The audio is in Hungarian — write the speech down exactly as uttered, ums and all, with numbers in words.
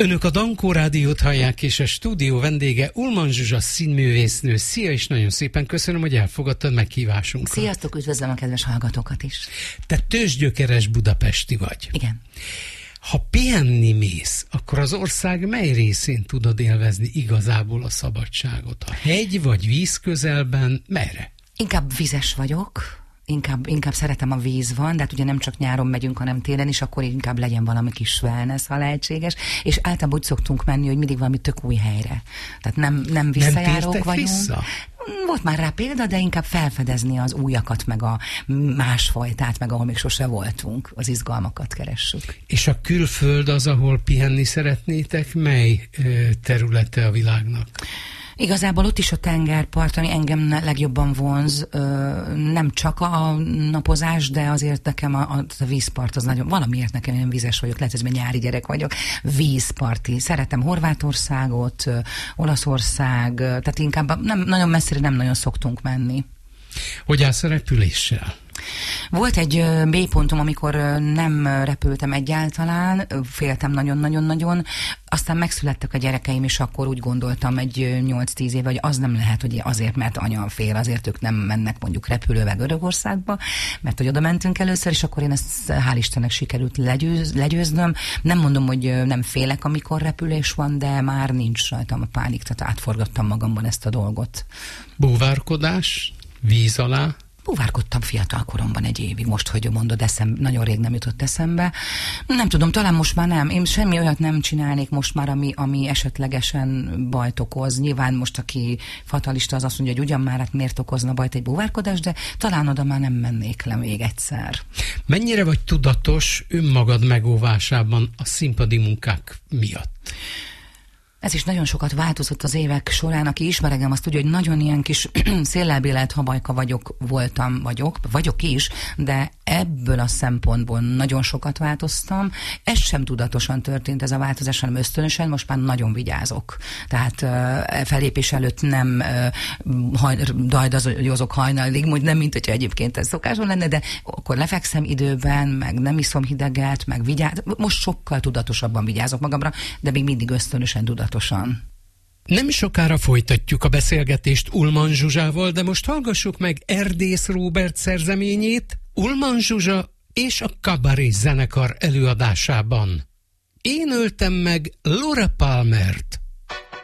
Önök a Dankó Rádiót hallják, és a stúdió vendége Ullmann Zsuzsa színművésznő. Szia, és nagyon szépen köszönöm, hogy elfogadtad meghívásunkat. Sziasztok, üdvözlöm a kedves hallgatókat is. Te tőzsgyökeres budapesti vagy. Igen. Ha pihenni mész, akkor az ország mely részén tudod élvezni igazából a szabadságot? A hegy vagy víz közelben? Merre? Inkább vizes vagyok. Inkább, inkább szeretem, a víz van, de hát ugye nem csak nyáron megyünk, hanem télen is, akkor inkább legyen valami kis wellness, ha lehetséges. És általában úgy szoktunk menni, hogy mindig valami tök új helyre. Tehát nem, nem visszajárók nem vagyunk. Vissza? Volt már rá példa, de inkább felfedezni az újakat, meg a másfajtát, meg ahol még sose voltunk, az izgalmakat keressük. És a külföld az, ahol pihenni szeretnétek, mely területe a világnak? Igazából ott is a tengerpart, ami engem legjobban vonz, nem csak a napozás, de azért nekem a, a vízpart az nagyon, valamiért nekem én vízes vagyok, lehet, hogy nyári gyerek vagyok, vízparti. Szeretem Horvátországot, Olaszország, tehát inkább nem, nagyon messzire nem nagyon szoktunk menni. Hogy állsz a repüléssel? Volt egy B-pontom, amikor nem repültem egyáltalán, féltem nagyon-nagyon-nagyon, aztán megszülettek a gyerekeim, és akkor úgy gondoltam egy nyolc-tíz éve, hogy az nem lehet, hogy azért, mert anya fél, azért ők nem mennek mondjuk repülővel Görögországba, mert hogy oda mentünk először, és akkor én ezt hál' Istennek sikerült legyőz, legyőznöm. Nem mondom, hogy nem félek, amikor repülés van, de már nincs rajtam a pánik, tehát átforgattam magamban ezt a dolgot. Búvárkodás? Víz alá? Búvárkodtam fiatal koromban egy évig, most, hogy mondod, eszem, nagyon rég nem jutott eszembe. Nem tudom, talán most már nem. Én semmi olyat nem csinálnék most már, ami, ami esetlegesen bajt okoz. Nyilván most, aki fatalista, az azt mondja, hogy ugyan már, hát miért okozna bajt egy búvárkodás, de talán oda már nem mennék le még egyszer. Mennyire vagy tudatos önmagad megóvásában a színpadi munkák miatt? Ez is nagyon sokat változott az évek során. Aki ismer engem, azt tudja, hogy nagyon ilyen kis széllelbélelt habajka vagyok, voltam, vagyok, vagyok is, de ebből a szempontból nagyon sokat változtam. Ez sem tudatosan történt ez a változás, hanem ösztönösen, most már nagyon vigyázok. Tehát uh, felépés előtt nem uh, haj, dajdazok hajnalig, nem mint hogyha egyébként ez szokásom lenne, de akkor lefekszem időben, meg nem iszom hideget, meg vigyáz. Most sokkal tudatosabban vigyázok magamra, de még mindig ösztönösen tudatos. Nem sokára folytatjuk a beszélgetést Ullmann Zsuzsával, de most hallgassuk meg Erdész Róbert szerzeményét Ullmann Zsuzsa és a Kabaré zenekar előadásában. Én öltem meg Laura Palmert.